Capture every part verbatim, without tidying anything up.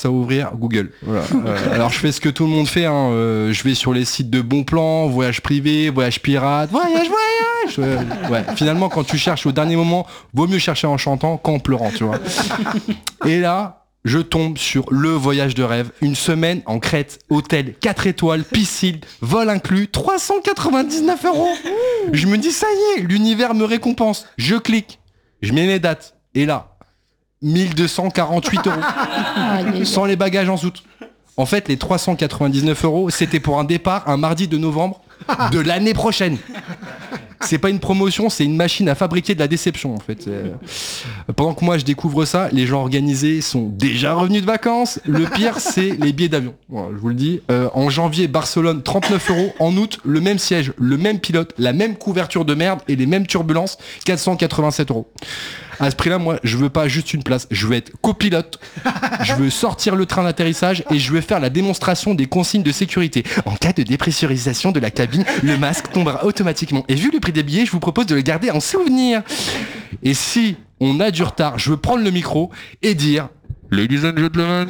commence à ouvrir Google. Voilà. Euh, alors je fais ce que tout le monde fait, hein. euh, je vais sur les sites de bons plans, voyage privé, voyage pirate, voyage, voyage. Euh, ouais. Finalement, quand tu cherches au dernier moment, vaut mieux chercher en chantant qu'en pleurant, tu vois. Et là, je tombe sur le voyage de rêve. Une semaine en Crète, hôtel quatre étoiles, piscine, vol inclus, trois cent quatre-vingt-dix-neuf euros. Je me dis, ça y est, l'univers me récompense. Je clique, je mets mes dates. Et là, mille deux cent quarante-huit euros. Sans les bagages en soute. En fait, les trois cent quatre-vingt-dix-neuf euros, c'était pour un départ un mardi de novembre de l'année prochaine. C'est pas une promotion, c'est une machine à fabriquer de la déception en fait. Euh, pendant que moi je découvre ça, les gens organisés sont déjà revenus de vacances. Le pire, c'est les billets d'avion. Voilà, je vous le dis. Euh, en janvier, Barcelone, trente-neuf euros. En août, le même siège, le même pilote, la même couverture de merde et les mêmes turbulences, quatre cent quatre-vingt-sept euros. À ce prix-là, moi, je veux pas juste une place. Je veux être copilote. Je veux sortir le train d'atterrissage et je veux faire la démonstration des consignes de sécurité. En cas de dépressurisation de la cabine, le masque tombera automatiquement. Et vu le prix des billets, je vous propose de le garder en souvenir. Et si on a du retard, je veux prendre le micro et dire « Ladies and gentlemen,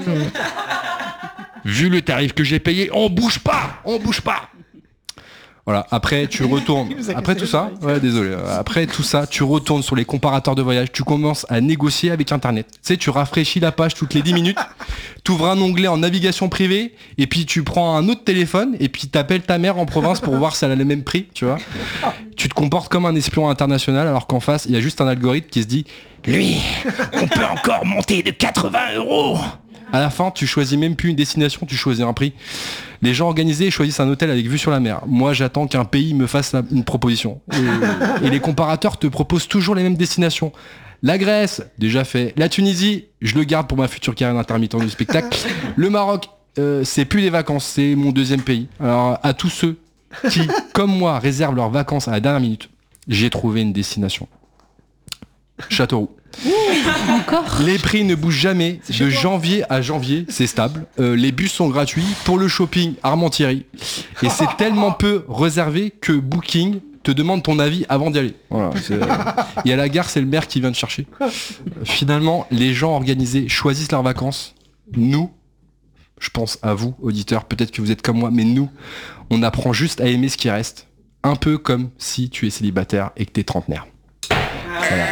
vu le tarif que j'ai payé, on bouge pas, on bouge pas !» Voilà, après tu retournes, après tout ça, ouais désolé, après tout ça, tu retournes sur les comparateurs de voyage, tu commences à négocier avec internet. Tu sais, tu rafraîchis la page toutes les dix minutes, tu ouvres un onglet en navigation privée, et puis tu prends un autre téléphone, et puis t'appelles ta mère en province pour voir si elle a le même prix, tu vois. Tu te comportes comme un espion international, alors qu'en face, il y a juste un algorithme qui se dit « Lui, on peut encore monter de quatre-vingts euros !» À la fin, tu choisis même plus une destination, tu choisis un prix. Les gens organisés choisissent un hôtel avec vue sur la mer. Moi, j'attends qu'un pays me fasse la, une proposition. Et, et les comparateurs te proposent toujours les mêmes destinations. La Grèce, déjà fait. La Tunisie, je le garde pour ma future carrière d'intermittent du spectacle. Le Maroc, euh, c'est plus des vacances, c'est mon deuxième pays. Alors, à tous ceux qui, comme moi, réservent leurs vacances à la dernière minute, j'ai trouvé une destination. Châteauroux. Ouh, encore. Les prix ne bougent jamais. De janvier à janvier, c'est stable. Euh, les bus sont gratuits. Pour le shopping, Armand-Thierry. Et c'est tellement peu réservé que Booking te demande ton avis avant d'y aller. Voilà, et à la gare, c'est le maire qui vient te chercher. Finalement, les gens organisés choisissent leurs vacances. Nous, je pense à vous, auditeurs, peut-être que vous êtes comme moi, mais nous, on apprend juste à aimer ce qui reste. Un peu comme si tu es célibataire et que t'es trentenaire. Voilà.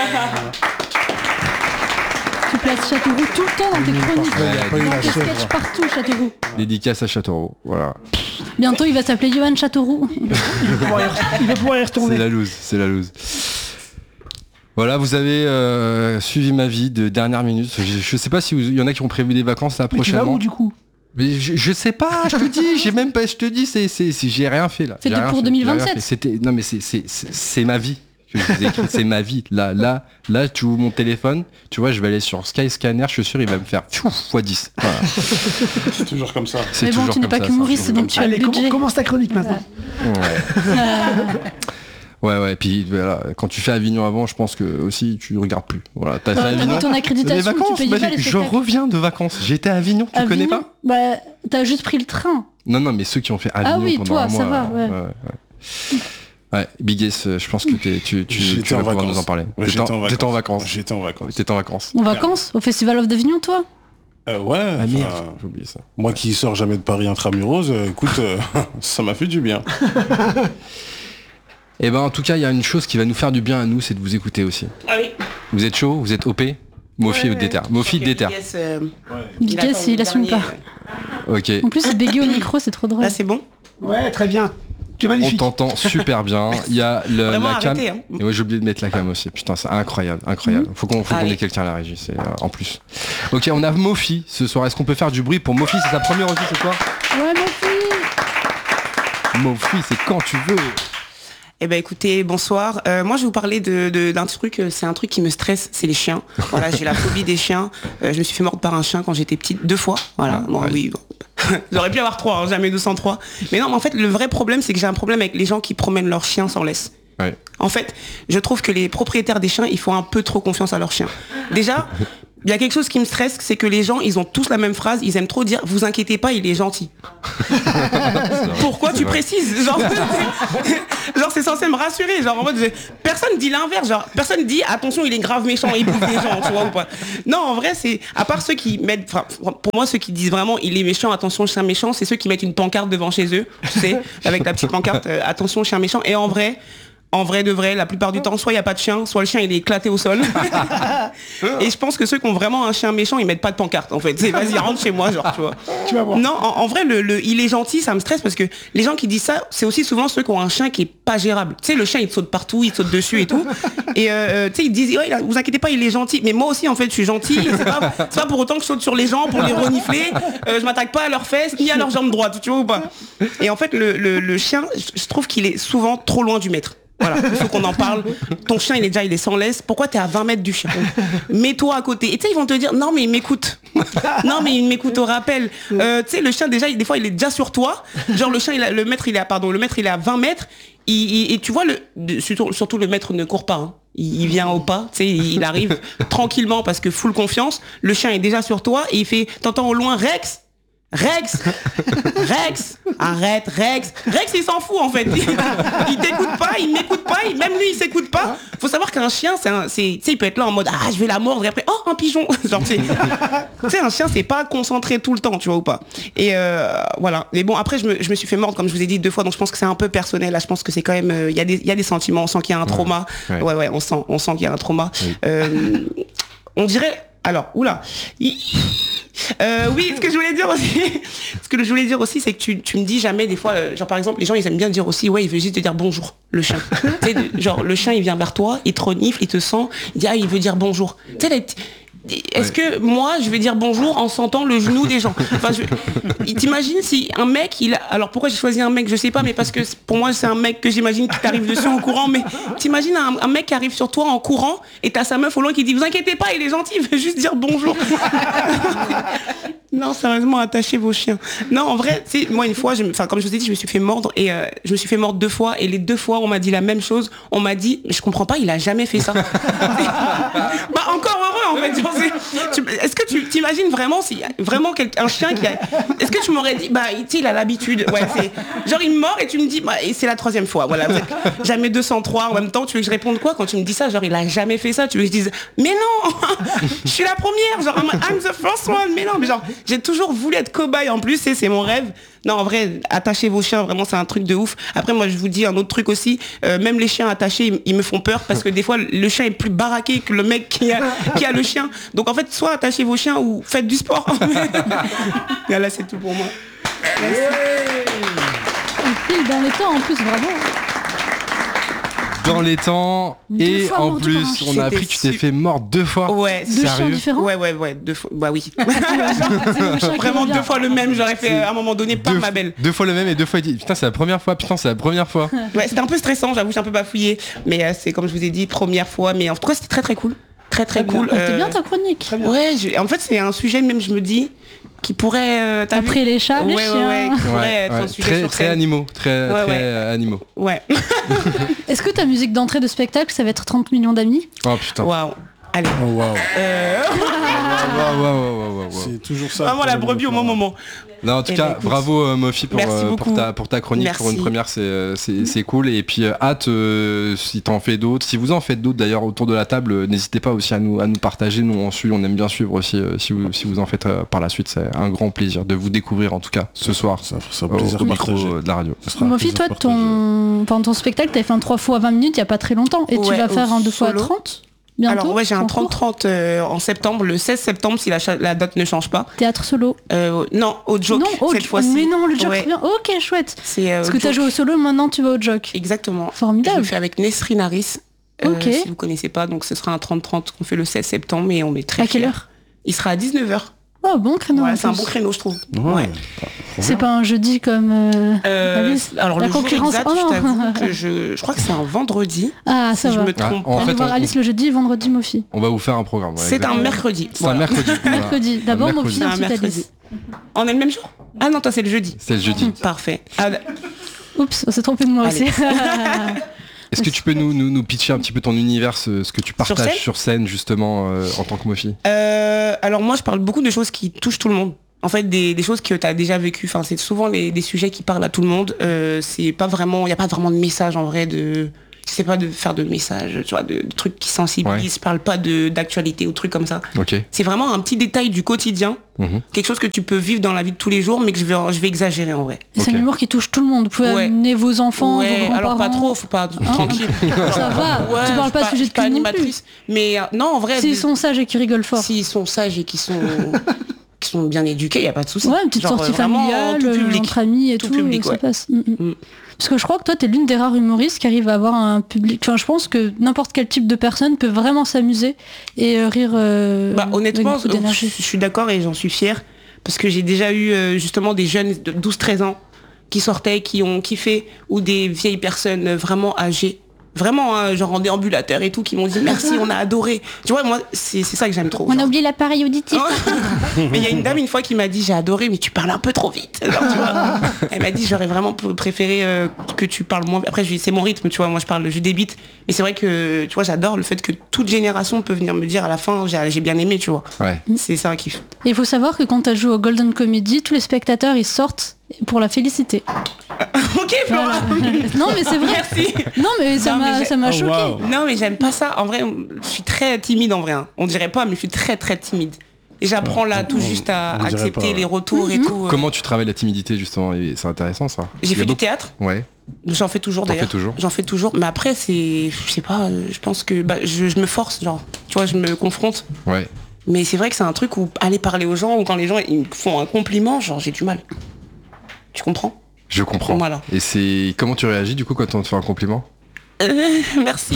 Tu places Châteauroux tout le temps dans tes chroniques, ouais, dans tes sketchs partout, Châteauroux. Dédicace à Châteauroux, voilà. Bientôt, il va s'appeler Johan Châteauroux. Il va pouvoir y, il va pouvoir y retourner. C'est la loose, c'est la loose. Voilà, vous avez euh, suivi ma vie de dernière minute. Je, je sais pas si il y en a qui ont prévu des vacances là prochainement. Mais tu vas où du coup? Mais je, je sais pas, je te dis, j'ai même pas, je te dis, c'est, c'est, c'est j'ai rien fait là. C'était rien pour fait, deux mille vingt-sept. C'était, non mais c'est, c'est, c'est, c'est ma vie. Que je vous ai écrit, c'est ma vie. Là, là, là, tu ouvres mon téléphone, tu vois, je vais aller sur Skyscanner, je suis sûr, il va me faire fois dix. Voilà. C'est toujours comme ça. C'est mais bon, tu n'es pas qu'humoriste, donc tu as le budget. Commence ta chronique maintenant. Ouais. Ouais, ouais, puis voilà, quand tu fais Avignon avant, je pense que aussi tu regardes plus. Voilà, t'as fait Avignon. Ton accréditation, les vacances, tu payes bah, pas les je spectacles. reviens de vacances. J'étais à Avignon, tu Avignon, connais pas? Bah, t'as juste pris le train. Non, non, mais ceux qui ont fait Avignon Ah oui, pendant toi, un mois. ça va, ouais. ouais, ouais. Ouais, Big S, je pense que t'es, tu, tu, J'étais tu vas en pouvoir vacances. nous en parler. Ouais, t'étais, j'étais en, en t'étais en vacances. vacances. J'étais en vacances. T'étais en vacances. En vacances, au Festival of d'Avignon, toi? Euh, ouais. Ah merde, enfin, j'ai oublié ça. Moi qui sors jamais de Paris intramuros, euh, écoute, euh, ça m'a fait du bien. Et ben en tout cas, il y a une chose qui va nous faire du bien à nous, c'est de vous écouter aussi. Ah oui. Vous êtes chaud? Vous êtes O P? Mofi ou déter? Mofi, déter. Big S, il assume pas. Ok. En plus, il bégaye au micro, c'est trop drôle. Là, c'est bon? Ouais, très bien. Tu es On magnifique. t'entend super bien. Il y a le, Vraiment, la cam. arrêtez, hein. Et ouais, j'ai oublié de mettre la cam aussi. Putain, c'est incroyable, incroyable. Faut qu'on, faut qu'on Allez. ait quelqu'un à la régie, c'est euh, en plus. Ok, on a Mofi ce soir. Est-ce qu'on peut faire du bruit pour Mofi? C'est sa première aussi ce soir. Ouais, mon fils. Mofi, c'est quand tu veux. Eh ben écoutez, bonsoir. Euh, moi je vais vous parler de, de- d'un truc, euh, c'est un truc qui me stresse, c'est les chiens. Voilà, j'ai la phobie des chiens. Euh, je me suis fait mordre par un chien quand j'étais petite, deux fois. Voilà, Ah, bon, ouais. oui. Bon. J'aurais pu avoir trois, hein, jamais deux cent trois. Mais non, mais en fait le vrai problème c'est que j'ai un problème avec les gens qui promènent leurs chiens sans laisse. Ouais. En fait, je trouve que les propriétaires des chiens, ils font un peu trop confiance à leurs chiens. Déjà, il y a quelque chose qui me stresse, c'est que les gens, ils ont tous la même phrase, ils aiment trop dire « vous inquiétez pas, il est gentil ». Pourquoi tu précises, genre, genre c'est censé me rassurer, genre en mode personne dit l'inverse, genre personne dit attention il est grave méchant, il bouffe des gens, tu vois ou pas. Non, en vrai c'est, à part ceux qui mettent, enfin, pour moi ceux qui disent vraiment il est méchant, attention chien méchant, c'est ceux qui mettent une pancarte devant chez eux, tu sais, avec la petite pancarte euh, attention chien méchant. Et en vrai, en vrai de vrai, la plupart du temps, soit il n'y a pas de chien, soit le chien il est éclaté au sol. Et je pense que ceux qui ont vraiment un chien méchant, ils mettent pas de pancarte en fait. C'est vas-y, rentre chez moi, genre, tu vois. Tu vas voir. Non, en, en vrai, le, le il est gentil, ça me stresse parce que les gens qui disent ça, c'est aussi souvent ceux qui ont un chien qui est pas gérable. Tu sais, le chien il te saute partout, il te saute dessus et tout. Et euh, tu sais, ils disent, ouais, vous inquiétez pas, il est gentil. Mais moi aussi, en fait, je suis gentil. C'est pas, c'est pas pour autant que je saute sur les gens pour les renifler. Euh, je m'attaque pas à leurs fesses ni à leurs jambes droites, tu vois ou pas. Et en fait, le, le, le chien, je trouve qu'il est souvent trop loin du maître. Voilà, il faut qu'on en parle. Ton chien, il est déjà, il est sans laisse. Pourquoi t'es à vingt mètres du chien? Mets-toi à côté. Et tu sais, ils vont te dire, non, mais il m'écoute. Non, mais il m'écoute au rappel. Euh, tu sais, le chien, déjà, des fois, il est déjà sur toi. Genre, le chien, il a, le maître, il est à, pardon, le maître, il est à vingt mètres. Il, il, et tu vois, le, surtout, surtout le maître ne court pas. Hein. Il, il vient au pas. Tu sais, il arrive tranquillement parce que full confiance. Le chien est déjà sur toi et il fait, t'entends au loin, Rex. Rex, Rex, arrête, Rex. Rex, il s'en fout en fait. Il, il t'écoute pas, il m'écoute pas, il, même lui, il s'écoute pas. Faut savoir qu'un chien, c'est, un, c'est, tu sais, il peut être là en mode ah, je vais la mordre et après oh un pigeon. Genre, tu sais, un chien, c'est pas concentré tout le temps, tu vois ou pas. Et euh, voilà. Mais bon, après, je me, je me suis fait mordre comme je vous ai dit deux fois, donc je pense que c'est un peu personnel. Là, je pense que c'est quand même, il euh, y a des, il y a des sentiments. On sent qu'il y a un trauma. Ouais, ouais, ouais on sent, on sent qu'il y a un trauma. Oui. Euh, on dirait. Alors, oula. Euh, oui, ce que je voulais dire aussi, ce que je voulais dire aussi, c'est que tu, tu me dis jamais des fois, euh, genre par exemple, les gens ils aiment bien dire aussi, ouais, il veut juste te dire bonjour, le chien. Tu sais, genre le chien il vient vers toi, il te renifle, il te sent, il dit ah il veut dire bonjour. Tu sais, est-ce ouais. que moi je vais dire bonjour en sentant le genou des gens? Enfin, je... t'imagines si un mec, il a... alors pourquoi j'ai choisi un mec, je sais pas, mais parce que pour moi c'est un mec que j'imagine qui t'arrive dessus en courant, mais t'imagines un, un mec qui arrive sur toi en courant et t'as sa meuf au loin qui dit vous inquiétez pas, il est gentil, il veut juste dire bonjour. Non, sérieusement, attachez vos chiens. Non, en vrai, tu sais, moi une fois, je, enfin comme je vous ai dit, je me suis fait mordre et euh, je me suis fait mordre deux fois et les deux fois on m'a dit la même chose. On m'a dit, mais je comprends pas, il a jamais fait ça. Bah encore heureux en fait. Genre, tu, est-ce que tu t'imagines vraiment si vraiment quelqu'un, un chien qui a, est-ce que tu m'aurais dit, bah tu sais, il a l'habitude. Ouais, c'est genre il me mord et tu me dis, bah et c'est la troisième fois. Voilà, jamais deux cent trois en même temps. Tu veux que je réponde quoi quand tu me dis ça? Genre il a jamais fait ça. Tu veux que je dise, mais non, je suis la première. Genre I'm the first one. Mais non, mais genre j'ai toujours voulu être cobaye en plus, et c'est mon rêve. Non, en vrai, attachez vos chiens, vraiment, c'est un truc de ouf. Après, moi, je vous dis un autre truc aussi. Euh, même les chiens attachés, ils, ils me font peur parce que des fois, le chien est plus baraqué que le mec qui a, qui a le chien. Donc, en fait, soit attachez vos chiens ou faites du sport. Et là, c'est tout pour moi. Merci. Et puis, dans les temps, en plus, bravo. Dans les temps, deux et en plus on a appris que tu t'es fait mordre deux fois. Ouais, deux chiens différents. Ouais, ouais, ouais, deux fois. Bah oui. Vraiment deux fois le même. J'aurais fait à un moment donné pas ma belle. Deux fois le même et deux fois il dit putain c'est la première fois, putain c'est la première fois. Ouais, c'était un peu stressant, j'avoue, j'ai un peu bafouillé, mais euh, c'est comme je vous ai dit première fois, mais en tout cas c'était très très cool, très très, très cool. C'était euh... bien ta chronique. Ouais, je... en fait c'est un sujet même je me dis. Qui pourrait euh, après vu les chats, ouais, les chiens. Ouais, ouais, qui pourrait ouais, être ouais. un sujet très, sur très scène. animaux, très, ouais, très ouais. Euh, animaux. Ouais. Est-ce que ta musique d'entrée de spectacle, ça va être trente millions d'amis? Oh putain. Waouh. Allez. Oh waouh. Euh... wow, wow, wow, wow, wow. C'est toujours ça. Vraiment la brebis au bon moment. Non, en tout et cas, bah, bravo euh, Mofi pour, euh, pour, ta, pour ta chronique, Merci. Pour une première, c'est, c'est, c'est cool. Et puis euh, hâte, euh, si t'en fais d'autres, si vous en faites d'autres d'ailleurs autour de la table, euh, n'hésitez pas aussi à nous, à nous partager. Nous on suit, on aime bien suivre aussi. Euh, si, vous, si vous en faites euh, par la suite, c'est un grand plaisir de vous découvrir en tout cas ce soir. Ça, ça plaisir au micro euh, de la radio. Mofi, toi, ton, pendant ton spectacle, t'avais fait un trois fois vingt minutes il n'y a pas très longtemps. Et ouais, tu vas faire un deux fois trente bientôt. Alors ouais, j'ai un trente trente euh, en septembre, le seize septembre si la, la date ne change pas. Théâtre solo euh, Non, au joke non, au cette fois-ci. Mais non, le joke, ouais. Ok, chouette. C'est, euh, Parce que t'as joué au solo, maintenant tu vas au joke. Exactement. Formidable. Je le fais avec Nesrine Harris. Euh, okay. Si vous connaissez pas, donc ce sera un trente trente qu'on fait le seize septembre et on est très À quelle fiers. heure? Il sera à dix-neuf heures. Oh, bon créneau. Ouais, c'est un bon créneau, je trouve. Ouais. ouais. C'est pas un jeudi comme euh, euh, alors la le concurrence. Jour exact, oh, je t'avoue que je, je crois que c'est un vendredi. Ah, ça si va. Je me trompe. Ah, en on fait, va voir on, Alice le jeudi, vendredi Mofi. On va vous faire un programme. Ouais, c'est exactement. un mercredi. C'est voilà. un mercredi. Mercredi. D'abord un mercredi. Mofi, ensuite Alice. On est le même jour? Ah non, toi c'est le jeudi. C'est le jeudi. Parfait. Ah, oups, on s'est trompé de moi Allez. aussi. Est-ce que tu peux nous, nous, nous pitcher un petit peu ton univers, ce, ce que tu partages sur scène, sur scène justement, euh, en tant que Mofi? euh, Alors moi, je parle beaucoup de choses qui touchent tout le monde. En fait, des, des choses que tu as déjà vécues. Enfin, c'est souvent les, des sujets qui parlent à tout le monde. Euh, c'est pas vraiment, il n'y a pas vraiment de message en vrai de... C'est pas de faire de messages, tu vois, de, de trucs qui sensibilisent. Ouais. Je parle pas de, d'actualité ou trucs comme ça. Okay. C'est vraiment un petit détail du quotidien. Mmh. Quelque chose que tu peux vivre dans la vie de tous les jours, mais que je vais, je vais exagérer en vrai. C'est okay. un humour qui touche tout le monde. Vous pouvez ouais. amener vos enfants, ouais. vos grands-parents. Alors pas trop, faut pas... Hein tranquille. Ça va, ouais, tu parles pas de sujet de cul non plus. Mais euh, non, en vrai... S'ils sont sages et qui rigolent fort. S'ils sont sages et qui sont... qui sont bien éduqués, il n'y a pas de souci. Ouais, une petite Genre, sortie familiale, entre amis et tout, tout public, ouais. ça passe. Mm -hmm. Mm. Parce que je crois que toi, tu es l'une des rares humoristes qui arrive à avoir un public... Enfin, je pense que n'importe quel type de personne peut vraiment s'amuser et euh, rire euh, bah, honnêtement, je, je suis d'accord et j'en suis fière. Parce que j'ai déjà eu euh, justement des jeunes de douze treize ans qui sortaient, qui ont kiffé, ou des vieilles personnes vraiment âgées. Vraiment, hein, genre en déambulateur et tout, qui m'ont dit merci, on a adoré. Tu vois, moi, c'est ça que j'aime trop. On genre. a oublié l'appareil auditif. Mais il y a une dame une fois qui m'a dit j'ai adoré, mais tu parles un peu trop vite. Genre, tu vois. Elle m'a dit j'aurais vraiment préféré euh, que tu parles moins. Après, c'est mon rythme, tu vois. Moi, je parle, je débite. Mais c'est vrai que, tu vois, j'adore le fait que toute génération peut venir me dire à la fin j'ai bien aimé, tu vois. Ouais. C'est ça un kiff. Et il faut savoir que quand tu as joué au Golden Comedy, tous les spectateurs ils sortent pour la féliciter. Ok, Flora. Voilà. Non mais c'est vrai. Merci. Non mais ça m'a ça m'a oh, choqué. Wow. Non mais j'aime pas ça. En vrai, je suis très timide en vrai. Hein. On dirait pas, mais je suis très très timide. Et j'apprends là tout juste à accepter pas, ouais. les retours mm-hmm. et tout. Comment tu travailles la timidité justement? C'est intéressant ça. J'ai fait beaucoup... du théâtre. Ouais. J'en fais toujours d'ailleurs. J'en fais toujours. Mais après c'est, je sais pas. Je pense que bah, je, je me force, genre. Tu vois, je me confronte. Ouais. Mais c'est vrai que c'est un truc où aller parler aux gens ou quand les gens ils me font un compliment, genre j'ai du mal. Tu comprends? Je comprends. Voilà. Et c'est comment tu réagis du coup quand on te fait un compliment? euh, Merci.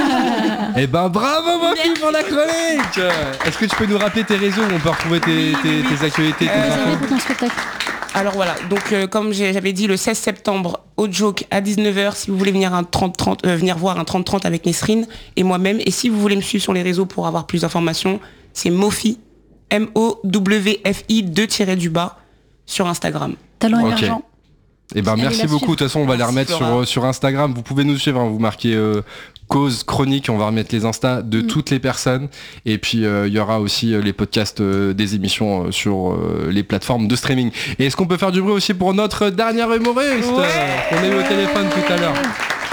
Eh ben bravo Mofi pour la chronique. Est-ce que tu peux nous rappeler tes réseaux où on peut retrouver tes, tes, tes actualités, tes euh, infos pour ton spectacle? Alors voilà, donc euh, comme j'avais dit le seize septembre au Joke à dix-neuf heures, si vous voulez venir un trente trente, euh, venir voir un trente trente avec Nesrine et moi-même, et si vous voulez me suivre sur les réseaux pour avoir plus d'informations, c'est Mofi, M O W F I deux tirés du bas sur Instagram. Talent okay. émergent. Eh ben merci beaucoup. De toute façon, on va les remettre sur, sur Instagram. Vous pouvez nous suivre. Hein. Vous marquez euh, cause chronique. On va remettre les Insta de mm. toutes les personnes. Et puis il euh, y aura aussi euh, les podcasts euh, des émissions euh, sur euh, les plateformes de streaming. Et est-ce qu'on peut faire du bruit aussi pour notre dernier humoriste ouais. On a eu au téléphone tout à l'heure.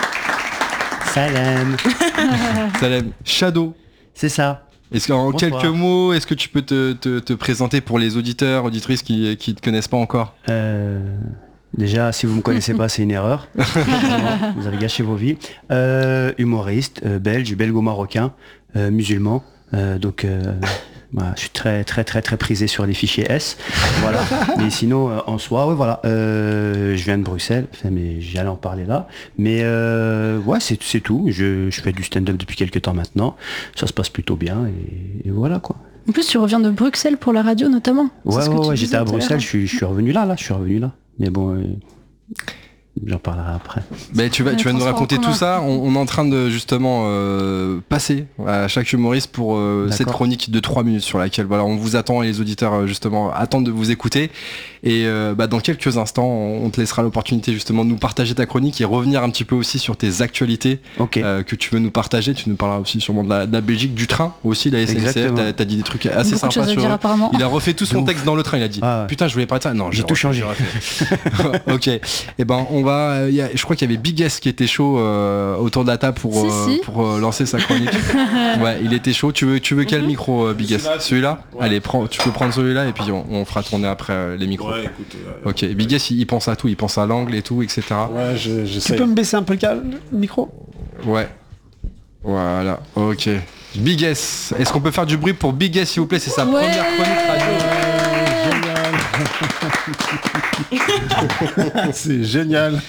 Salam. Salam. Shadow. C'est ça. Est-ce qu'en Bonsoir. quelques mots, est-ce que tu peux te, te, te présenter pour les auditeurs, auditrices qui ne te connaissent pas encore? euh... Déjà, si vous ne me connaissez pas, c'est une erreur. Vous avez gâché vos vies. Euh, humoriste, euh, belge, belgo-marocain, euh, musulman. Euh, donc, euh, voilà, je suis très, très, très, très prisé sur les fichiers S. Voilà. Mais sinon, euh, en soi, ouais, voilà. Euh, je viens de Bruxelles, enfin, mais j'allais en parler là. Mais euh, ouais, c'est tout. Je, je fais du stand-up depuis quelques temps maintenant. Ça se passe plutôt bien et, et voilà quoi. En plus, tu reviens de Bruxelles pour la radio notamment. Ouais, ouais, ouais j'étais à Bruxelles. Je suis, je suis revenu là, là. Je suis revenu là. Mais bon, euh, j'en parlerai après. Mais tu vas, tu vas nous raconter tout ça. On, on est en train de justement euh, passer à chaque humoriste pour euh, cette chronique de trois minutes sur laquelle voilà, on vous attend et les auditeurs justement attendent de vous écouter. Et euh, bah, dans quelques instants, on te laissera l'opportunité justement de nous partager ta chronique et revenir un petit peu aussi sur tes actualités okay. euh, que tu veux nous partager. Tu nous parleras aussi sûrement de la, de la Belgique, du train aussi, la S N C F. T'as, t'as dit des trucs assez Beaucoup sympas sur. Dire, il a refait tout son texte dans le train. Il a dit ah, ouais. putain, je voulais parler de ça. Non, j'ai tout changé. Ok. Et eh ben on va. Y a, je crois qu'il y avait Big S qui était chaud euh, autour de la table pour si, euh, si. pour euh, lancer sa chronique. Ouais, il était chaud. Tu veux tu veux quel micro euh, Big S? Celui-là. Ouais. Allez, prends. Tu peux prendre celui-là et puis on, on fera tourner après euh, les micros. Ouais, écoute, euh, ok, Big S il, il pense à tout, il pense à l'angle et tout, et cetera. Ouais, je, je tu peux me baisser un peu le, le micro? Ouais. Voilà, ok. Big S, est-ce qu'on peut faire du bruit pour Big S s'il vous plaît? C'est sa ouais première chronique radio. C'est génial.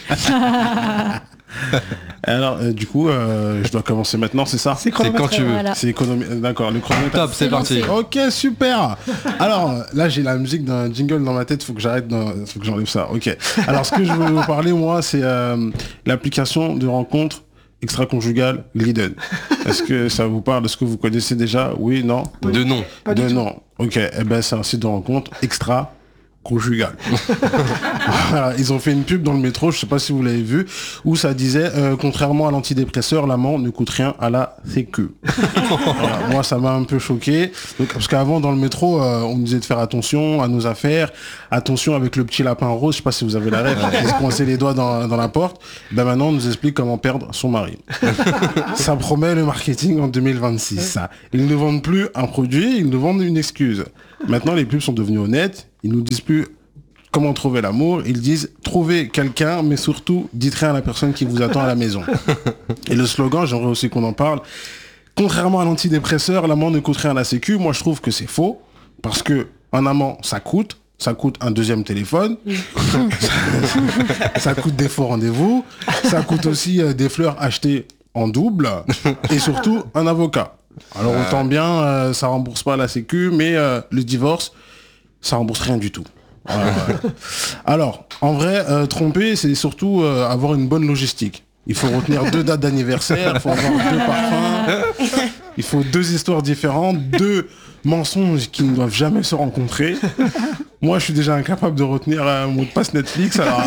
Alors, euh, du coup, euh, je dois commencer maintenant, c'est ça? C'est quand tu veux. Voilà. C'est économie. D'accord, le chronomètre. Top, c'est parti. Ok, super. Alors, là, j'ai la musique d'un jingle dans ma tête, faut que j'arrête, dans... faut que j'enlève ça. Ok. Alors, ce que je veux vous parler, moi, c'est euh, l'application de rencontre extra-conjugale Glidden. Est-ce que ça vous parle? Est-ce que vous connaissez déjà? Oui, non? De nom. De nom. Ok. Eh ben, c'est un site de rencontre extra conjugale. Voilà, ils ont fait une pub dans le métro, je sais pas si vous l'avez vu, où ça disait euh, contrairement à l'antidépresseur, l'amant ne coûte rien à la sécu. Voilà, moi ça m'a un peu choqué, donc, parce qu'avant dans le métro euh, on nous disait de faire attention à nos affaires, attention avec le petit lapin rose, je sais pas si vous avez la rêve, qui se coinçait les doigts dans, dans la porte. Ben maintenant on nous explique comment perdre son mari. Ça promet le marketing en deux mille vingt-six. Ça. Ils ne vendent plus un produit, ils nous vendent une excuse. Maintenant les pubs sont devenus honnêtes. Ils nous disent plus comment trouver l'amour, ils disent trouvez quelqu'un, mais surtout dites rien à la personne qui vous attend à la maison. Et le slogan, j'aimerais aussi qu'on en parle, contrairement à l'antidépresseur, l'amant ne coûte rien à la sécu. Moi je trouve que c'est faux, parce que un amant ça coûte, ça coûte un deuxième téléphone, ça, ça coûte des faux rendez-vous, ça coûte aussi euh, des fleurs achetées en double, et surtout un avocat. Alors autant bien, euh, ça rembourse pas la sécu, mais euh, le divorce, ça rembourse rien du tout. Voilà, ouais. Alors, en vrai, euh, tromper, c'est surtout euh, avoir une bonne logistique. Il faut retenir deux dates d'anniversaire, il faut avoir deux parfums, il faut deux histoires différentes, deux mensonges qui ne doivent jamais se rencontrer. Moi, je suis déjà incapable de retenir un mot de passe Netflix. Alors,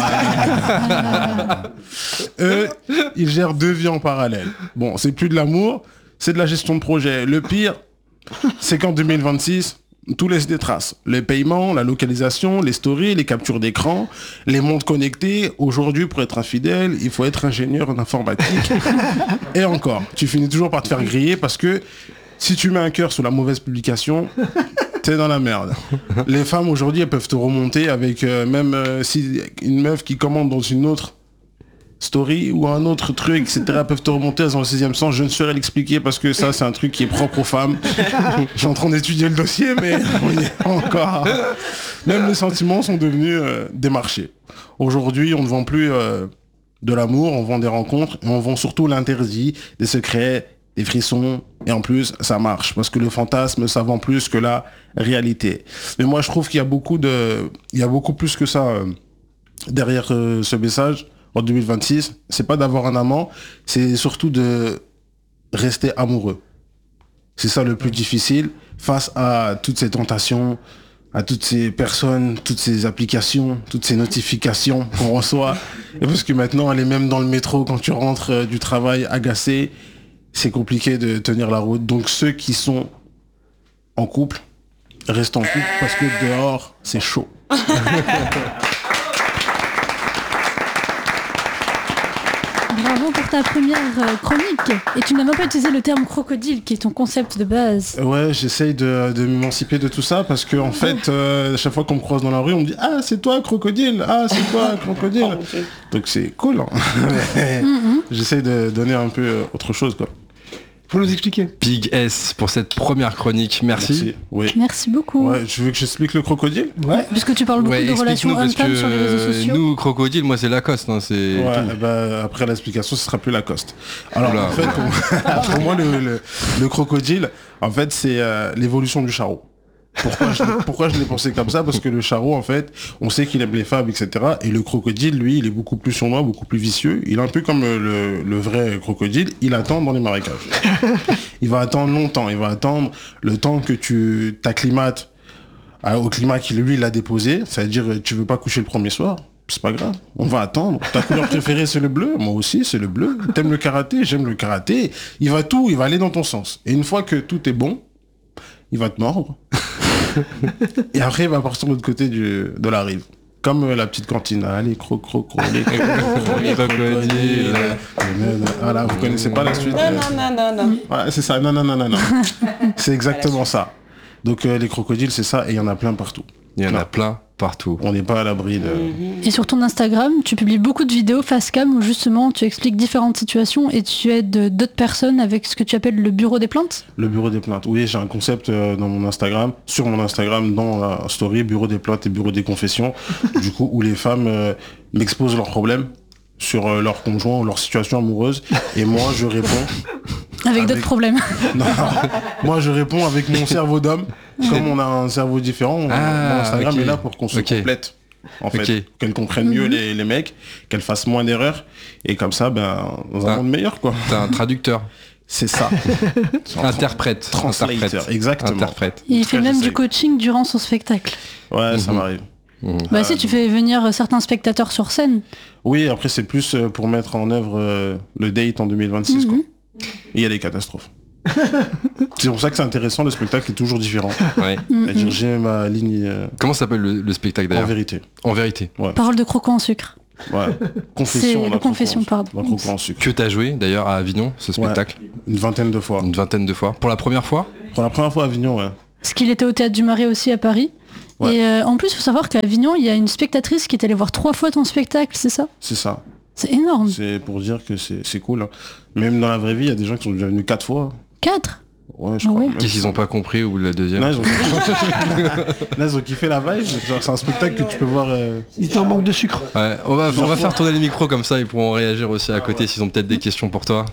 euh, eux, ils gèrent deux vies en parallèle. Bon, c'est plus de l'amour, c'est de la gestion de projet. Le pire, c'est qu'en deux mille vingt-six, tout laisse des traces. Les paiements, la localisation, les stories, les captures d'écran, les montres connectées. Aujourd'hui, pour être infidèle, il faut être ingénieur en informatique. Et encore, tu finis toujours par te faire griller parce que si tu mets un cœur sur la mauvaise publication, t'es dans la merde. Les femmes aujourd'hui, elles peuvent te remonter avec euh, même euh, si une meuf qui commande dans une autre story ou un autre truc, et cetera, peuvent te remonter dans le sixième sens. Je ne saurais l'expliquer parce que ça, c'est un truc qui est propre aux femmes. Je suis en train d'étudier le dossier, mais on y est encore. Même les sentiments sont devenus euh, des marchés. Aujourd'hui, on ne vend plus euh, de l'amour, on vend des rencontres, et on vend surtout l'interdit, des secrets, des frissons, et en plus, ça marche, parce que le fantasme, ça vend plus que la réalité. Mais moi, je trouve qu'il y a beaucoup de, il y a beaucoup plus que ça euh, derrière euh, ce message. En deux mille vingt-six, c'est pas d'avoir un amant, c'est surtout de rester amoureux. C'est ça le plus difficile face à toutes ces tentations, à toutes ces personnes, toutes ces applications, toutes ces notifications qu'on reçoit. Et parce que maintenant, elle est même dans le métro quand tu rentres euh, du travail agacé, c'est compliqué de tenir la route. Donc ceux qui sont en couple, restent en couple parce que dehors, c'est chaud. Bravo pour ta première euh, chronique. Et tu n'as même pas utilisé le terme crocodile, qui est ton concept de base. Ouais, j'essaye de, de m'émanciper de tout ça, parce que en fait, euh, à chaque fois qu'on me croise dans la rue, on me dit « Ah, c'est toi, crocodile. Ah, c'est toi, crocodile. » Donc c'est cool. Hein. Mm-hmm. J'essaye de donner un peu autre chose, quoi. Faut nous expliquer. Big S pour cette première chronique, merci. Merci, oui. Merci beaucoup. Ouais, je veux que j'explique le crocodile. Ouais. Puisque tu parles beaucoup ouais, de relations hommes-femmes sur les réseaux sociaux. Nous, crocodile, moi c'est Lacoste. Hein, c'est ouais, bah, après l'explication, ce sera plus Lacoste. Alors Oula. en fait, pour, pour moi, le, le, le crocodile, en fait, c'est euh, l'évolution du charreau. Pourquoi je, pourquoi je l'ai pensé comme ça? Parce que le charreau, en fait, on sait qu'il aime les femmes, et cetera. Et le crocodile, lui, il est beaucoup plus sournois, beaucoup plus vicieux. Il est un peu comme le, le vrai crocodile. Il attend dans les marécages. Il va attendre longtemps. Il va attendre le temps que tu t'acclimates au climat qu'il, lui, il a déposé. C'est-à-dire, tu veux pas coucher le premier soir. C'est pas grave. On va attendre. Ta couleur préférée, c'est le bleu. Moi aussi, c'est le bleu. T'aimes le karaté? J'aime le karaté. Il va tout, il va aller dans ton sens. Et une fois que tout est bon, il va te mordre. Et après, il va partir de l'autre côté du, de la rive. Comme euh, la petite cantine. Allez, croc, croc, croc, les crocodiles. Voilà, vous connaissez pas la suite. Non, non, non, non, non. Ouais, c'est ça. Non, non, non, non, non. C'est exactement ça. Donc, euh, les crocodiles, c'est ça. Et il y en a plein partout. Il y en plein. a plein partout. On n'est pas à l'abri de... Et sur ton Instagram, tu publies beaucoup de vidéos face cam où justement tu expliques différentes situations et tu aides d'autres personnes avec ce que tu appelles le bureau des plaintes. Le bureau des plaintes. Oui, j'ai un concept euh, dans mon Instagram, sur mon Instagram, dans la story, bureau des plaintes et bureau des confessions, du coup, où les femmes euh, m'exposent leurs problèmes sur euh, leur conjoint ou leur situation amoureuse. Et moi, je réponds... Avec, avec... d'autres problèmes. Non, moi, je réponds avec mon cerveau d'homme. Comme on a un cerveau différent, ah, mon Instagram okay. est là pour qu'on se okay. complète. En fait, okay. qu'elles comprennent mieux mm-hmm. les, les mecs, qu'elles fassent moins d'erreurs. Et comme ça, ben, dans un monde meilleur, quoi. T'es un traducteur. C'est ça. Interprète. Translator, exactement. Interprète. Et il fait même du coaching durant son spectacle. Ouais, mm-hmm. ça m'arrive. Mmh. Bah euh, si, tu fais venir certains spectateurs sur scène. Oui, après c'est plus pour mettre en œuvre euh, le date en deux mille vingt-six, mmh. quoi. Et il y a des catastrophes. C'est pour ça que c'est intéressant, le spectacle est toujours différent. Ouais. C'est-à-dire, j'ai ma ligne... Euh... Comment s'appelle le, le spectacle d'ailleurs ? En vérité. En vérité. Ouais. Parole de croquant en sucre. Ouais. Confession. C'est confession, pardon. En sucre. Que t'as joué d'ailleurs à Avignon, ce spectacle ? Ouais. Une vingtaine de fois. Une vingtaine de fois. Pour la première fois ? Pour la première fois à Avignon, ouais. Parce qu'il était au Théâtre du Marais aussi à Paris. Ouais. Et euh, en plus, il faut savoir qu'à Avignon, il y a une spectatrice qui est allée voir trois fois ton spectacle, c'est ça ? C'est ça. C'est énorme. C'est pour dire que c'est cool. Hein. Même dans la vraie vie, il y a des gens qui sont déjà venus quatre fois. Quatre ? Ouais, je crois. Ouais. Qu'est-ce qu'ils ont pas compris ou la deuxième ? Là, ils ont, Là, ils ont kiffé la vibe. C'est un spectacle que tu peux voir. Euh... Ils étaient en manque de sucre. Ouais, on va, on va faire tourner les micros comme ça, ils pourront réagir aussi à côté s'ils ont peut-être des questions pour toi.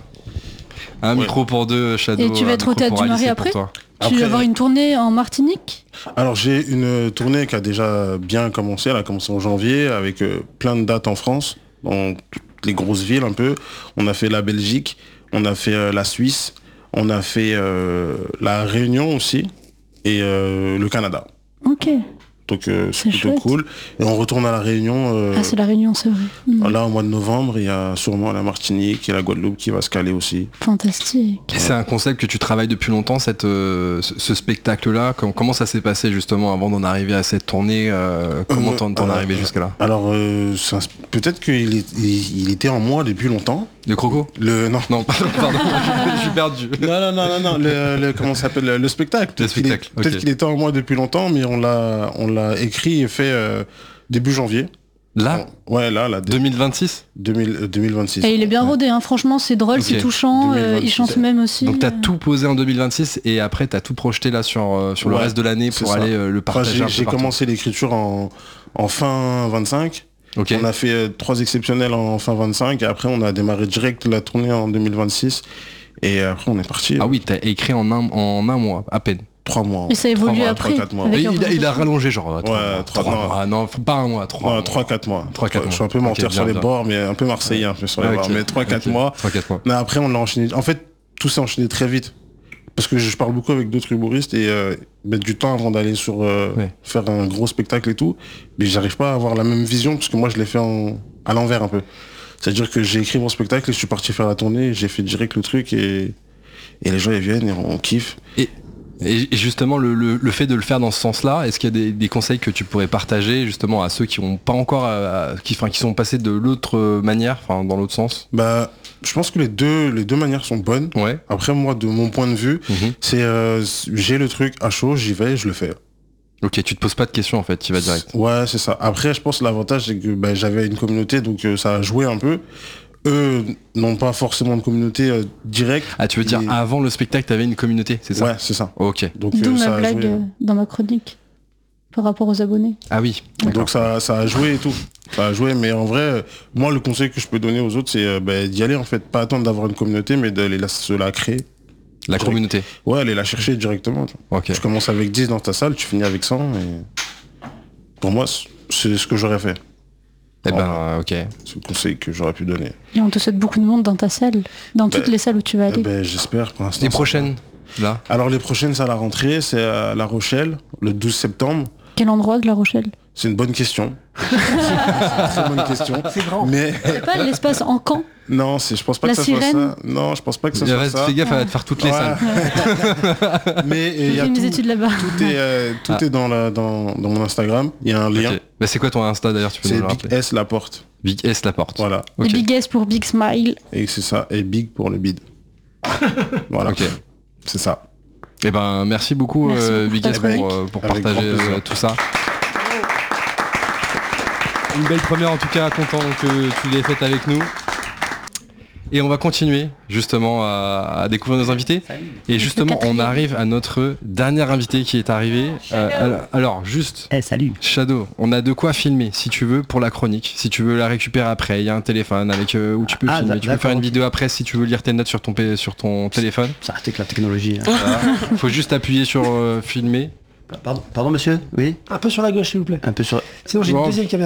Un ouais. micro pour deux, Shadow. Et tu vas être au Théâtre du Marais après ? Tu vas avoir une tournée en Martinique ? Alors j'ai une tournée qui a déjà bien commencé. Elle a commencé en janvier avec euh, plein de dates en France, dans toutes les grosses villes un peu. On a fait la Belgique, on a fait euh, la Suisse. On a fait euh, la Réunion aussi et euh, le Canada. Ok. Donc euh, c'est plutôt chouette. Cool. Et on retourne à la Réunion. Euh, ah c'est la Réunion, c'est vrai. Mmh. Là au mois de novembre, il y a sûrement la Martinique et la Guadeloupe qui va se caler aussi. Fantastique. Et c'est un concept que tu travailles depuis longtemps, cette, euh, ce, ce spectacle-là. Comment, comment ça s'est passé justement avant d'en arriver à cette tournée euh, Comment euh, t'en es arrivé jusqu'à là? Alors euh, peut-être qu'il est, il, il était en moi depuis longtemps. Le croco? Le non non pardon, pardon je, je suis perdu. Non non non non non le, le comment ça s'appelle le, le spectacle. Le spectacle. Peut-être okay. qu'il était en moi depuis longtemps, mais on l'a on l'a écrit et fait euh, début janvier. Là on, Ouais là là. deux mille vingt-six deux mille, deux mille vingt-six. Et il est bien rodé hein. Franchement c'est drôle, okay. C'est touchant. Euh, il chante même aussi. Donc t'as euh... tout posé en deux mille vingt-six et après t'as tout projeté là sur euh, sur ouais, le reste de l'année pour aller euh, le partager. Enfin, j'ai commencé l'écriture en en fin vingt-cinq. Okay. On a fait euh, trois exceptionnels en fin vingt-cinq et après on a démarré direct la tournée en deux mille vingt-six et après on est parti. Ah oui, t'as écrit en un, en un mois, à peine. Trois mois. Et ça évolue après. trois, mois. Et il, a, il a rallongé genre. Ouais, trois, trois mois. Non, pas un mois, trois. Ouais, trois, quatre mois. Trois, quatre mois. Je suis un peu menteur okay, sur les bords, mais un peu marseillais un peu sur les okay. bords. Mais trois, quatre okay. mois. trois, quatre mois. Mais après on l'a enchaîné. En fait, tout s'est enchaîné très vite. Parce que je parle beaucoup avec d'autres humoristes et euh, mettre du temps avant d'aller sur euh, ouais. faire un gros spectacle et tout, mais j'arrive pas à avoir la même vision parce que moi je l'ai fait en, à l'envers un peu. C'est-à-dire que j'ai écrit mon spectacle et je suis parti faire la tournée, j'ai fait direct le truc et, et les gens ils viennent et on kiffe. Et, et justement le, le, le fait de le faire dans ce sens-là, est-ce qu'il y a des, des conseils que tu pourrais partager justement à ceux qui ont pas encore, à, à, qui, enfin, qui sont passés de l'autre manière, enfin dans l'autre sens? Bah je pense que les deux, les deux manières sont bonnes. Ouais. Après, moi, de mon point de vue, mm-hmm. c'est euh, j'ai le truc à chaud, j'y vais, je le fais. Ok, tu te poses pas de questions en fait, tu vas direct. Ouais, c'est ça. Après, je pense que l'avantage, c'est que bah, j'avais une communauté, donc euh, ça a joué un peu. Eux n'ont pas forcément de communauté euh, directe. Ah, tu veux dire, et... avant le spectacle, t'avais une communauté, c'est ça? Ouais, c'est ça. Ok. Donc, D'où euh, ma blague joué... dans ma chronique. Par rapport aux abonnés. Ah oui. Donc ça, ça a joué et tout. Ça a joué, mais en vrai, moi le conseil que je peux donner aux autres, c'est euh, bah, d'y aller en fait, pas attendre d'avoir une communauté, mais d'aller la, se la créer. La direct. Communauté. Ouais, aller la chercher directement. Okay. Tu commences avec dix dans ta salle, tu finis avec cent. Et... Pour moi, c'est ce que j'aurais fait. Eh ben, ok. C'est le conseil que j'aurais pu donner. Et on te souhaite beaucoup de monde dans ta salle, dans bah, toutes les salles où tu vas aller. Bah, j'espère pour l'instant. Les prochaines, là. Alors les prochaines, c'est à la rentrée, c'est à La Rochelle, le douze septembre. Quel endroit de La Rochelle? C'est une bonne question. C'est une très bonne question. C'est grand. Mais... C'est pas l'espace en camp? Non, c'est, je pense pas La que ça sirène. soit ça. Non, je pense pas que ça il soit reste, ça. Fais gaffe, elle va te faire toutes les ouais. salles. Mais il y a mes tout, études là-bas. Tout est, euh, tout ah. est dans, la, dans, dans mon Instagram. Il y a un lien. Okay. Bah, c'est quoi ton Insta d'ailleurs? Tu peux c'est nous le Big S Laporte. Big S Laporte. Voilà. Okay. Big S pour Big Smile. Et c'est ça. Et Big pour le bid. Voilà. Ok. C'est ça. Eh ben, merci beaucoup, merci euh, Big S, pour, euh, pour partager euh, tout ça. Une belle première en tout cas, content que tu l'aies faite avec nous. Et on va continuer justement à, à découvrir nos invités. Et justement, on arrive à notre dernier invité qui est arrivé. Euh, alors, juste, hey, salut. Shadow, on a de quoi filmer si tu veux pour la chronique. Si tu veux la récupérer après, il y a un téléphone avec euh, où tu peux ah, filmer. Tu peux faire une vidéo après si tu veux lire tes notes sur ton, sur ton téléphone. Ça arrête avec la technologie. Hein. Voilà. Faut juste appuyer sur euh, filmer. Pardon, pardon monsieur, oui. Un peu sur la gauche s'il vous plaît. Un peu sur. Sinon j'ai bon. Une deuxième caméra.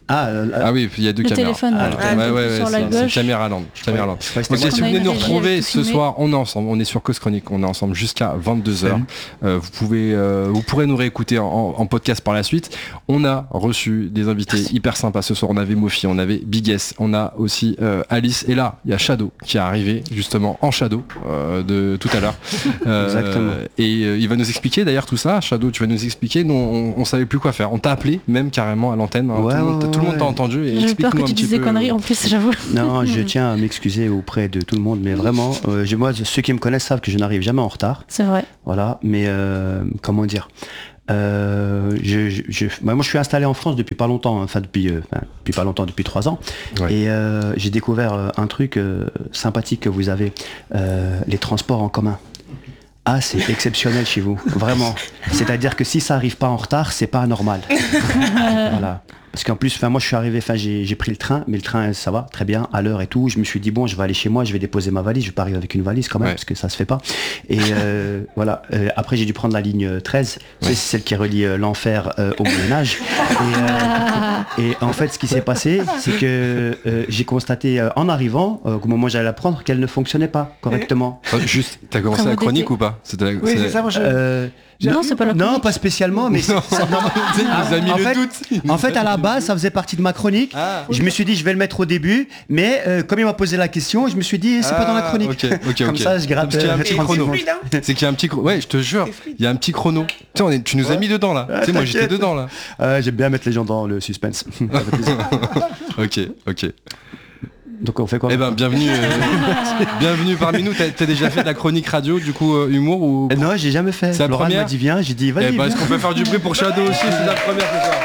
Ah, euh, ah oui, il y a deux le caméras. téléphone, ah, ah, ouais, ouais, sur ouais, la c'est, gauche. c'est Caméraland. Caméraland. Ouais, Donc, si vous venez nous retrouver ce filmé. soir, on est ensemble, on est sur Cause Chronique, on est ensemble jusqu'à vingt-deux heures. Euh, vous pouvez, euh, vous pourrez nous réécouter en, en podcast par la suite. On a reçu des invités Merci. hyper sympas ce soir. On avait Mofi, on avait Big S, on a aussi euh, Alice, et là il y a Shadow qui est arrivé justement en Shadow euh, de tout à l'heure. Euh, Exactement. Et euh, il va nous expliquer d'ailleurs tout ça. Shadow, tu vas nous expliquer. Nous, on, on savait plus quoi faire. On t'a appelé même carrément à l'antenne. Hein. Ouais, tout, le monde, ouais, tout le monde t'a ouais. entendu. Et J'ai peur que explique-nous tu un petit dises des peu. conneries en plus, j'avoue. Non, je tiens à m'excuser auprès de tout le monde, mais vraiment, euh, j'ai- moi, ceux qui me connaissent savent que je n'arrive jamais en retard. C'est vrai. Voilà, mais euh, comment dire euh, je, je, je- bah, moi je suis installé en France depuis pas longtemps, hein, enfin depuis, euh, enfin, depuis pas longtemps, depuis trois ans. Ouais. Et euh, j'ai découvert euh, un truc euh, sympathique que vous avez, euh, les transports en commun. Ah, c'est exceptionnel chez vous, vraiment. C'est-à-dire que si ça arrive pas en retard, c'est pas anormal. Voilà. Parce qu'en plus, moi je suis arrivé, enfin j'ai j'ai pris le train, mais le train ça va très bien à l'heure et tout. Je me suis dit bon, je vais aller chez moi, je vais déposer ma valise. Je vais pas arriver avec une valise quand même, Ouais. parce que ça se fait pas. Et euh, voilà. Euh, après j'ai dû prendre la ligne treize, c'est celle qui relie euh, l'enfer euh, au Moyen Âge. Et, euh, et en fait, ce qui s'est passé, c'est que euh, j'ai constaté euh, en arrivant, euh, au moment où j'allais la prendre, qu'elle ne fonctionnait pas correctement. Oh, juste, t'as commencé la chronique ou pas? C'était la- Oui, c'est ça, moi je... Euh, Non, c'est pas la non, chronique. pas spécialement, mais c'est- Non. ça- non, Il nous a mis en le fait- doute. En fait, à la base, ça faisait partie de ma chronique. Ah. Je me suis dit, je vais le mettre au début, mais euh, comme il m'a posé la question, je me suis dit, c'est pas dans la chronique. Ok, ok, Comme ok. ça, je gratte. Parce qu'il y a un euh, petit trente chrono. secondes. Fluide, hein. C'est qu'il y a un petit chrono. Ouais, je te jure, il y a un petit chrono. Tu sais, on est- tu nous as mis dedans là. Tu sais, moi j'étais t'inquiète. dedans là. Euh, J'aime bien mettre les gens dans le suspense. Ça fait plaisir. Ok, ok. Donc on fait quoi Eh ben, bienvenue, euh, bienvenue parmi nous. T'as, t'as déjà fait de la chronique radio, du coup, euh, humour ou Euh, Non, j'ai jamais fait. C'est la Laurent première m'a dit viens, j'ai dit Eh vas-y. ben, est-ce viens. qu'on peut faire du bruit pour Shadow aussi? C'est la première ce soir.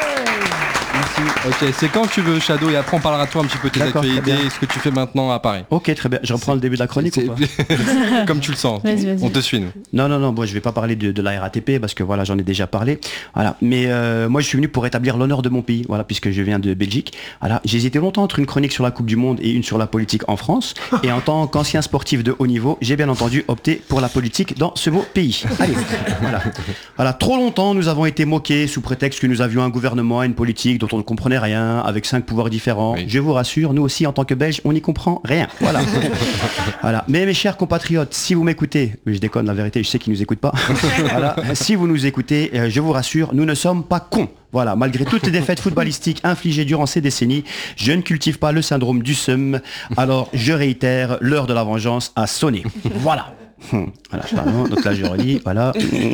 Ok, c'est quand tu veux Shadow et après on parlera de toi un petit peu tes D'accord, très actualités bien. et ce que tu fais maintenant à Paris. Ok, très bien. Je reprends le début de la chronique C'est- ou pas Comme tu le sens. Vas-y, vas-y. On te suit nous. Non, non, non, moi je vais pas parler de, de la R A T P parce que voilà, j'en ai déjà parlé. Voilà. Mais euh, moi je suis venu pour rétablir l'honneur de mon pays, voilà, puisque je viens de Belgique. Voilà. J'ai hésité longtemps entre une chronique sur la Coupe du Monde et une sur la politique en France. Et en tant qu'ancien sportif de haut niveau, j'ai bien entendu opté pour la politique dans ce beau pays. Allez, voilà. Voilà. Trop longtemps, nous avons été moqués sous prétexte que nous avions un gouvernement et une politique dont on ne comprenait rien, avec cinq pouvoirs différents. Oui. Je vous rassure, nous aussi en tant que Belges, on n'y comprend rien. Voilà. Voilà. Mais mes chers compatriotes, si vous m'écoutez, oui, je déconne, la vérité, je sais qu'ils nous écoutent pas. Voilà. Si vous nous écoutez, euh, je vous rassure, nous ne sommes pas cons. Voilà, malgré toutes les défaites footballistiques infligées durant ces décennies, je ne cultive pas le syndrome du seum. Alors, je réitère, l'heure de la vengeance a sonné. Voilà. Hum, Voilà, pardon, donc là je relis, voilà.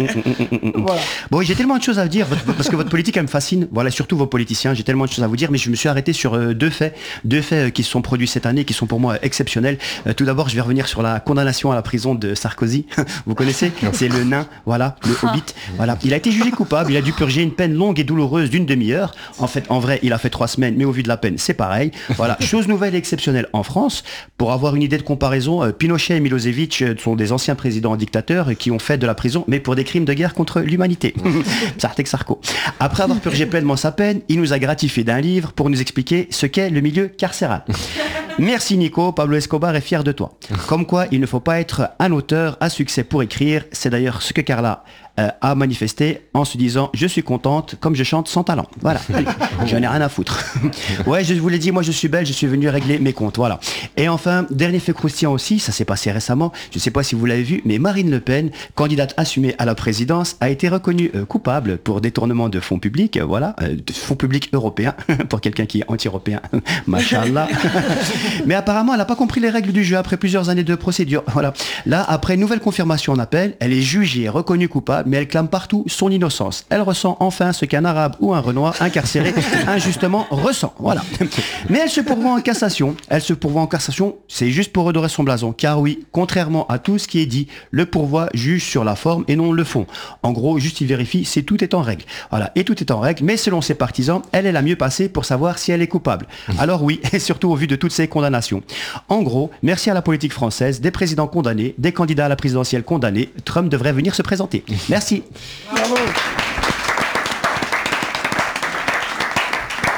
Voilà. Bon, j'ai tellement de choses à vous dire, votre- parce que votre politique, elle me fascine, voilà, surtout vos politiciens, j'ai tellement de choses à vous dire, mais je me suis arrêté sur euh, deux faits, deux faits euh, qui se sont produits cette année, qui sont pour moi euh, exceptionnels. Euh, tout d'abord, je vais revenir sur la condamnation à la prison de Sarkozy, vous connaissez, c'est le nain, voilà, le hobbit, voilà. Il a été jugé coupable, il a dû purger une peine longue et douloureuse d'une demi-heure, en fait, en vrai, il a fait trois semaines, mais au vu de la peine, c'est pareil, voilà. Chose nouvelle et exceptionnelle en France, pour avoir une idée de comparaison, euh, Pinochet et Milosevic euh, sont des anciens présidents dictateurs euh, qui ont fait de la prison, mais pour des crimes de guerre contre l'humanité. Sartek Sarko. Après avoir purgé pleinement sa peine, il nous a gratifié d'un livre pour nous expliquer ce qu'est le milieu carcéral. Merci Nico, Pablo Escobar est fier de toi. Comme quoi, il ne faut pas être un auteur à succès pour écrire. C'est d'ailleurs ce que Carla euh, a manifesté en se disant « Je suis contente comme je chante sans talent ». Voilà, allez, je n'ai rien à foutre. Ouais, je vous l'ai dit, moi je suis belge, je suis venu régler mes comptes, voilà. Et enfin, dernier fait croustillant aussi, ça s'est passé récemment, je ne sais pas si vous l'avez vu, mais Marine Le Pen, candidate assumée à la présidence, a été reconnue euh, coupable pour détournement de fonds publics, euh, voilà, euh, de fonds publics européens, pour quelqu'un qui est anti-européen, machallah. Mais apparemment, elle n'a pas compris les règles du jeu après plusieurs années de procédure. Voilà. Là, après une nouvelle confirmation en appel, elle est jugée, reconnue coupable, mais elle clame partout son innocence. Elle ressent enfin ce qu'un arabe ou un renoir incarcéré injustement ressent. Voilà. Mais elle se pourvoit en cassation. Elle se pourvoit en cassation, c'est juste pour redorer son blason. Car oui, contrairement à tout ce qui est dit, le pourvoi juge sur la forme et non le fond. En gros, juste il vérifie si tout est en règle. Voilà. Et tout est en règle, mais selon ses partisans, elle est la mieux passée pour savoir si elle est coupable. Alors oui, et surtout au vu de toutes ces condamnations. En gros, merci à la politique française, des présidents condamnés, des candidats à la présidentielle condamnés, Trump devrait venir se présenter. Merci. Bravo.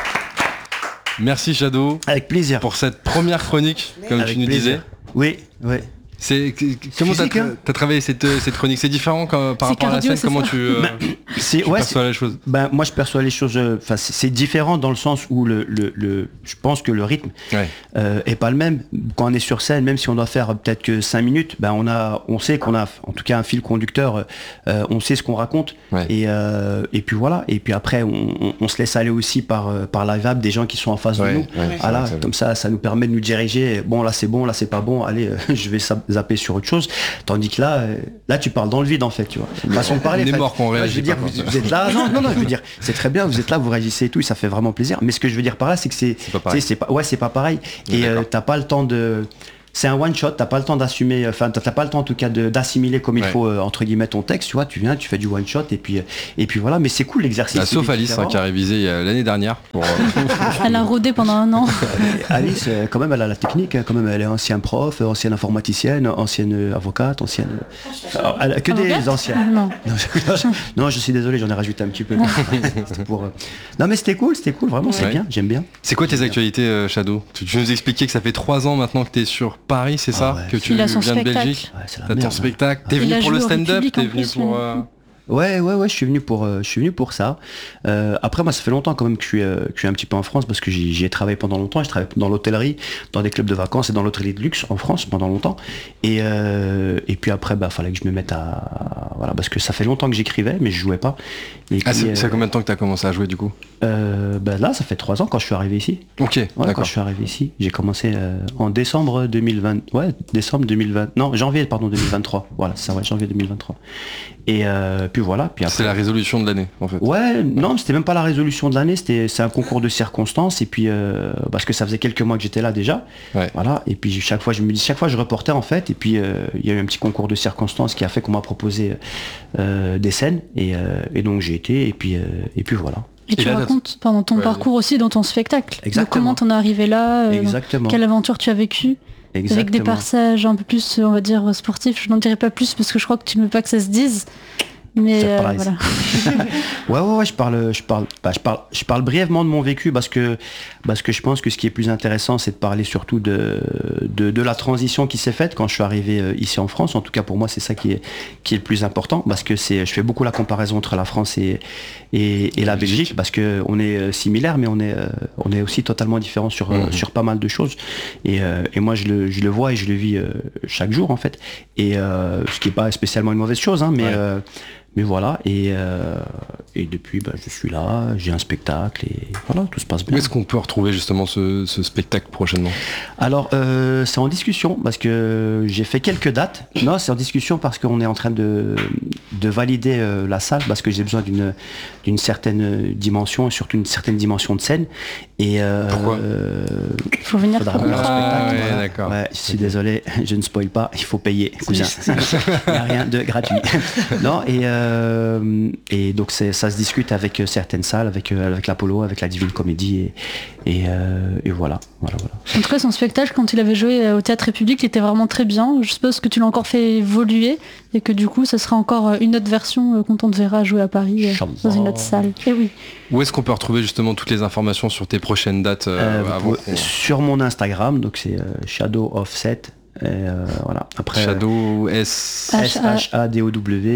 Merci Shadow Avec plaisir. pour cette première chronique, comme Avec tu nous plaisir. disais. Oui, oui. C'est comment t'as hein. as travaillé cette, cette chronique? C'est différent quand, par rapport cardio, à la scène. Comment ça. tu, euh, ben, tu ouais, perçois les choses? Ben moi je perçois les choses. Enfin c'est différent dans le sens où le, le, le je pense que le rythme ouais. euh, est pas le même. Quand on est sur scène, même si on doit faire peut-être que cinq minutes, ben on a, on sait qu'on a en tout cas un fil conducteur. Euh, on sait ce qu'on raconte. Ouais. Et euh, et puis voilà. Et puis après on, on, on se laisse aller aussi par par la vibe des gens qui sont en face ouais, de nous. Ouais, voilà, comme ça ça nous permet de nous diriger. Bon là c'est bon, là c'est pas bon. Allez, euh, je vais zapper sur autre chose, tandis que là, euh, là tu parles dans le vide en fait, tu vois. C'est une façon de parler. On est mort qu'on réagit. Je veux dire, vous, vous êtes là, non, non, non, je veux dire, c'est très bien, vous êtes là, vous réagissez et tout, et ça fait vraiment plaisir. Mais ce que je veux dire par là, c'est que c'est, c'est pas pareil. C'est pas, ouais, c'est pas pareil. Et euh, t'as pas le temps de. C'est un one shot, t'as pas le temps d'assumer, enfin t'as pas le temps en tout cas de, d'assimiler comme il ouais. faut euh, entre guillemets ton texte, tu vois, tu viens, tu fais du one shot et puis et puis voilà, mais c'est cool l'exercice. Bah, sauf Alice hein, qui a révisé euh, l'année dernière. Pour, euh... elle a rodé pendant un an. Alice, euh, quand même, elle a la technique, hein, quand même, elle est ancienne prof, ancienne informaticienne, ancienne avocate, ancienne. Alors, elle a que avocate des anciennes. Non. Non, je, non, je suis désolé, j'en ai rajouté un petit peu. pour, euh... Non mais c'était cool, c'était cool, vraiment, ouais. c'est bien, j'aime bien. C'est quoi tes actualités, euh, Shadow? Tu veux nous expliquer que ça fait trois ans maintenant que t'es sur Paris, c'est ça ah ouais. que tu viens spectacle. de Belgique, ouais, c'est la t'as ton spectacle, t'es venu pour le stand-up, t'es venu pour... Euh... Ouais, ouais, ouais, je suis venu pour, euh, je suis venu pour ça. Euh, après, moi, ça fait longtemps quand même que je suis, euh, que je suis un petit peu en France parce que j'y, j'y ai travaillé pendant longtemps. Je travaille dans l'hôtellerie, dans des clubs de vacances et dans l'hôtellerie de luxe en France pendant longtemps. Et, euh, et puis après, bah, fallait que je me mette à, voilà, parce que ça fait longtemps que j'écrivais, mais je jouais pas. Et ah, puis, c'est, euh, c'est combien de temps que t'as commencé à jouer du coup? euh, bah, là, ça fait trois ans quand je suis arrivé ici. Ok, ouais, d'accord. Quand je suis arrivé ici, j'ai commencé euh, en décembre deux mille vingt, ouais, décembre deux mille vingt, non, janvier, pardon, deux mille vingt-trois. Voilà, c'est ça, ouais, janvier deux mille vingt-trois. Et euh, puis voilà. Puis après, c'est la résolution de l'année, en fait. Ouais, non, c'était même pas la résolution de l'année, c'était c'est un concours de circonstances et puis euh, parce que ça faisait quelques mois que j'étais là déjà. Ouais. Voilà. Et puis chaque fois, je me dis, chaque fois, je reportais en fait. Et puis euh, il y a eu un petit concours de circonstances qui a fait qu'on m'a proposé euh, des scènes et, euh, et donc j'ai été et puis euh, et puis voilà. Et, et tu là, racontes pendant ton ouais, parcours aussi dans ton spectacle. Exactement. Comment t'en es arrivé là, euh, Exactement. Quelle aventure tu as vécu. Exactement. Avec des passages un peu plus, on va dire, sportifs. Je n'en dirai pas plus parce que je crois que tu ne veux pas que ça se dise. Mais euh, voilà. ouais, ouais, ouais, je parle, je parle, bah, je parle, je parle brièvement de mon vécu parce que, parce que je pense que ce qui est plus intéressant, c'est de parler surtout de, de, de la transition qui s'est faite quand je suis arrivé ici en France. En tout cas, pour moi, c'est ça qui est, qui est le plus important parce que c'est, je fais beaucoup la comparaison entre la France et, et, et la Belgique parce que on est similaires, mais on est, on est aussi totalement différents sur, mmh. sur pas mal de choses. Et, et moi, je le, je le vois et je le vis chaque jour en fait. Et euh, ce qui est pas spécialement une mauvaise chose, hein, mais ouais. euh, Mais voilà, et, euh, et depuis, bah, je suis là, j'ai un spectacle, et voilà, tout se passe bien. Où est-ce qu'on peut retrouver justement ce, ce spectacle prochainement? Alors, euh, c'est en discussion, parce que j'ai fait quelques dates. Non, c'est en discussion parce qu'on est en train de, de valider euh, la salle, parce que j'ai besoin d'une, d'une certaine dimension, et surtout une certaine dimension de scène. Et, euh, Pourquoi euh, Il faut venir pour un spectacle. Ah, ouais, voilà. D'accord. Ouais, je suis désolé, je ne spoil pas, il faut payer, cousin. Il n'y a rien de gratuit. Non, et... Euh, Euh, et donc c'est, ça se discute avec euh, certaines salles, avec, euh, avec l'Apollo, avec la Divine Comédie et, et, euh, et voilà, voilà, voilà. En tout cas, son spectacle, quand il avait joué au Théâtre République, il était vraiment très bien. Je suppose que tu l'as encore fait évoluer et que du coup, ça sera encore une autre version quand on te verra jouer à Paris euh, dans une autre salle. Et oui. Où est-ce qu'on peut retrouver justement toutes les informations sur tes prochaines dates euh, euh, avant pouvez, Sur mon Instagram, donc c'est euh, Shadow Offset. Et euh, voilà. Après, Shadow S S H A D O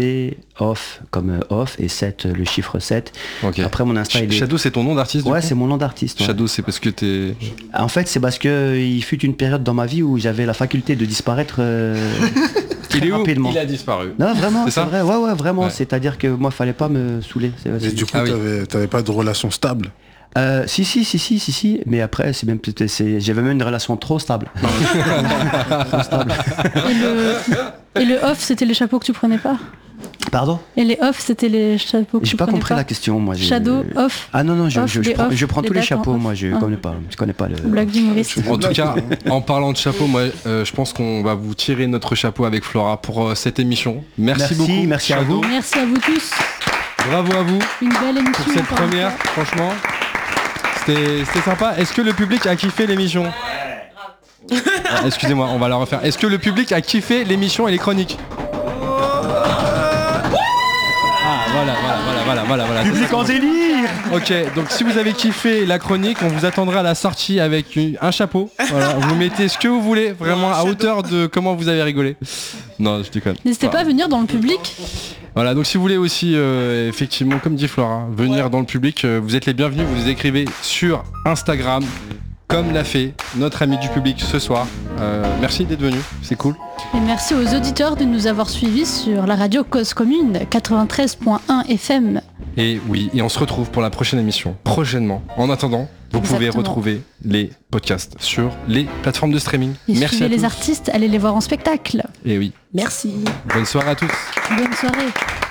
W off comme euh, off et sept le chiffre sept. Okay. Après mon Insta il est... Shadow c'est ton nom d'artiste? Ouais, c'est mon nom d'artiste. Ouais. Shadow c'est parce que t'es... En fait c'est parce que il fut une période dans ma vie où j'avais la faculté de disparaître euh, il est où rapidement. Il a disparu. Non vraiment, c'est, c'est ça vrai. Ouais ouais vraiment, ouais. C'est-à-dire que moi fallait pas me saouler. C'est, et c'est... du coup ah, t'avais, oui. t'avais pas de relation stable? Euh, si si si si si si mais après c'est même c'est, j'avais même une relation trop stable. Trop stable. Et le, et le off c'était les chapeaux que tu prenais pas? Pardon? Et les off c'était les chapeaux que j'ai tu pas prenais compris pas. La question moi. J'ai... Shadow off. Ah non non je, off, je, je, je prends, off, je prends tous les chapeaux off. moi je ah. connais pas je connais pas le. Blague d'humoriste. En tout cas en parlant de chapeau moi euh, je pense qu'on va vous tirer notre chapeau avec Flora pour euh, cette émission. Merci, merci beaucoup. Merci à vous. Merci à vous tous. Bravo à vous. Une belle émission pour cette première franchement. C'était, c'était sympa. Est-ce que le public a kiffé l'émission? Ouais. Ah, excusez-moi, on va la refaire. Est-ce que le public a kiffé l'émission et les chroniques? Ah voilà, voilà, voilà, voilà. voilà, voilà. Public en délire. Ok, donc si vous avez kiffé la chronique, on vous attendra à la sortie avec une- un chapeau. Voilà, vous mettez ce que vous voulez, vraiment à hauteur de comment vous avez rigolé. Non, je déconne. N'hésitez Enfin, pas à venir dans le public. Voilà, donc si vous voulez aussi, euh, effectivement, comme dit Flora, venir Ouais. dans le public, euh, vous êtes les bienvenus, vous les écrivez sur Instagram, comme l'a fait notre ami du public ce soir. Euh, merci d'être venu, c'est cool. Et merci aux auditeurs de nous avoir suivis sur la radio Cause Commune quatre-vingt-treize point un F M. Et oui, et on se retrouve pour la prochaine émission, prochainement. En attendant, vous pouvez Exactement. retrouver les podcasts sur les plateformes de streaming. Et Merci suivez à les tous. artistes, allez les voir en spectacle. Et oui, Merci. bonne soirée à tous. Bonne soirée.